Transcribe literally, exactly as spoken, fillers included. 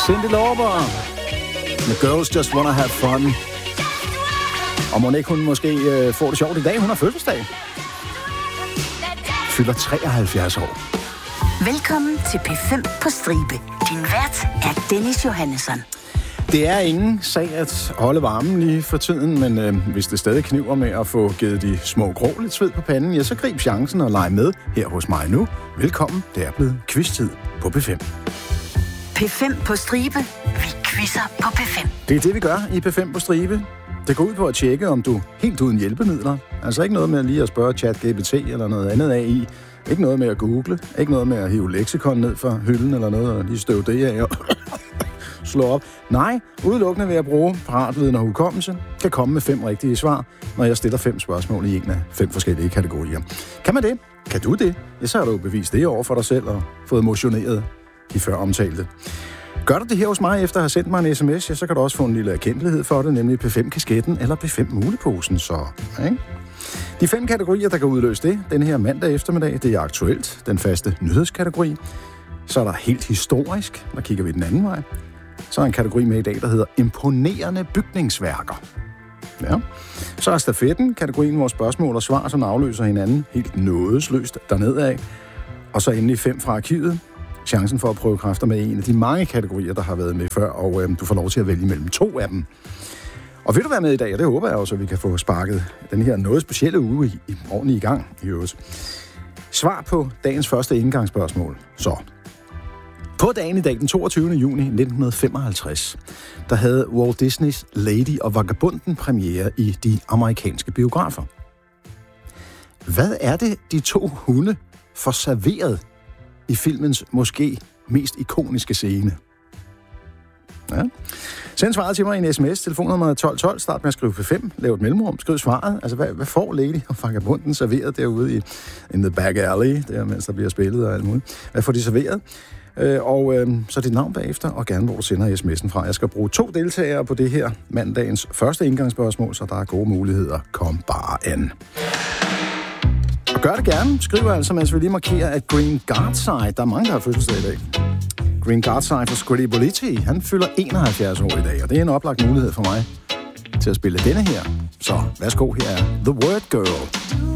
Cyndi Lauper med Girls Just Wanna Have Fun. Og må ikke hun måske øh, får det sjovt i dag? Hun har fødselsdag. Fylder treoghalvfjerds år. Velkommen til P fem på stribe. Din vært er Dennis Johannesson. Det er ingen sag at holde varmen lige for tiden, men øh, hvis det stadig kniver med at få givet de små grå lidt sved på panden, ja, så grib chancen og lege med her hos mig nu. Velkommen, det er blevet quiz-tid på P fem. P fem på stribe. Vi quizzer på P fem. Det er det, vi gør i P fem på stribe. Det går ud på at tjekke, om du helt uden hjælpemidler. Altså ikke noget med lige at spørge ChatGPT eller noget andet A I. Ikke noget med at google. Ikke noget med at hive leksikon ned fra hylden eller noget og lige støve det af og slå op. Nej, udelukkende ved at bruge paratviden og hukommelse, kan komme med fem rigtige svar, når jeg stiller fem spørgsmål i en af fem forskellige kategorier. Kan man det? Kan du det? Ja, så har du bevist det over for dig selv og fået motioneret de før omtalte. Gør du det her hos mig efter at have sendt mig en sms, ja, så kan du også få en lille erkendelighed for det, nemlig P fem-kasketten eller P fem-muleposen. Så, ikke? De fem kategorier, der kan udløse det, den her mandag eftermiddag, det er aktuelt, den faste nyhedskategori. Så er der helt historisk, der kigger vi den anden vej. Så er en kategori med i dag, der hedder imponerende bygningsværker. Ja. Så er stafetten, kategorien, hvor spørgsmål og svar, som afløser hinanden helt nådesløst dernedad. Og så endelig fem fra arkivet. Chancen for at prøve kræfter med en af de mange kategorier, der har været med før, og øhm, du får lov til at vælge mellem to af dem. Og vil du være med i dag, og det håber jeg også, at vi kan få sparket den her noget specielle uge i, i ordentlig i gang i øvrigt. Svar på dagens første indgangsspørgsmål. Så, på dagen i dag, den toogtyvende juni nitten femoghalvtreds, der havde Walt Disneys Lady og Vagabunden premiere i de amerikanske biografer. Hvad er det, de to hunde får serveret i filmens måske mest ikoniske scene? Ja. Send svaret til mig i en sms. Telefonnummer tolv tolv. Start med at skrive P fem. Lav et mellemrum. Skriv svaret. Altså, hvad, hvad får Lady og Vagabunden serveret derude i in the back alley, der, mens der bliver spillet og alt muligt? Hvad får de serveret? Øh, og øh, så dit navn bagefter, og gerne hvor du sender sms'en fra. Jeg skal bruge to deltagere på det her mandagens første indgangsspørgsmål, så der er gode muligheder. Kom bare an. Og gør det gerne. Skriv altså, mens vi lige markerer, at Green Gardside, der er mange, der har fødselsdag i dag. Green Gardside for Scritti Politti, han fylder enoghalvfjerds år i dag, og det er en oplagt mulighed for mig til at spille denne her. Så værsgo, her er The Word Girl.